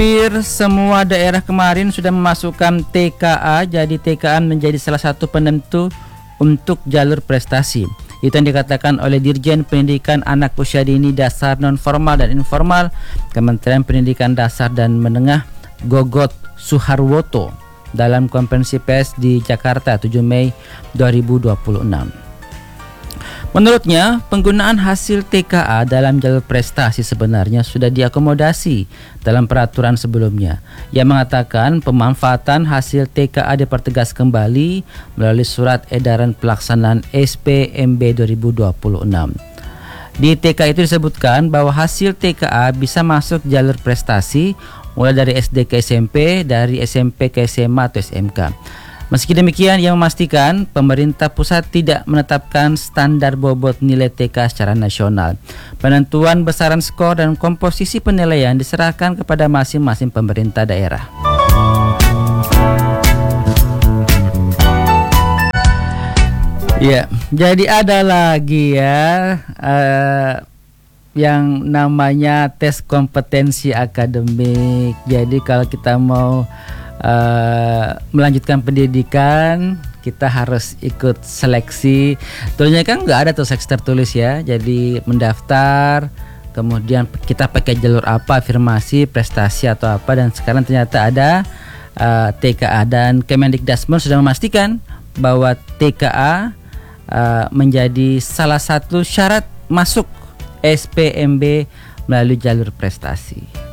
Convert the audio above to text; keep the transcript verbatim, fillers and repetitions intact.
Hampir semua daerah kemarin sudah memasukkan T K A, jadi T K A menjadi salah satu penentu untuk jalur prestasi. Itu yang dikatakan oleh Dirjen Pendidikan Anak Usia Dini Dasar Non-Formal dan Informal Kementerian Pendidikan Dasar dan Menengah Gogot Suharwoto dalam konferensi pers di Jakarta tujuh Mei dua ribu dua puluh enam. Menurutnya, penggunaan hasil T K A dalam jalur prestasi sebenarnya sudah diakomodasi dalam peraturan sebelumnya, yang mengatakan pemanfaatan hasil T K A dipertegas kembali melalui Surat Edaran Pelaksanaan S P M B dua ribu dua puluh enam. Di T K A itu disebutkan bahwa hasil T K A bisa masuk jalur prestasi mulai dari S D ke S M P, dari S M P ke S M A atau S M K. Meski demikian, ia memastikan pemerintah pusat tidak menetapkan standar bobot nilai T K A secara nasional. Penentuan besaran skor dan komposisi penilaian diserahkan kepada masing-masing pemerintah daerah. Ya, jadi ada lagi ya uh, yang namanya tes kompetensi akademik. Jadi kalau kita mau Uh, melanjutkan pendidikan, kita harus ikut seleksi. Tentunya kan nggak ada tuh seleksi tertulis ya. Jadi mendaftar, kemudian kita pakai jalur apa, afirmasi, prestasi atau apa, dan sekarang ternyata ada uh, T K A, dan Kemendikbudristek sudah memastikan bahwa T K A uh, menjadi salah satu syarat masuk S P M B melalui jalur prestasi.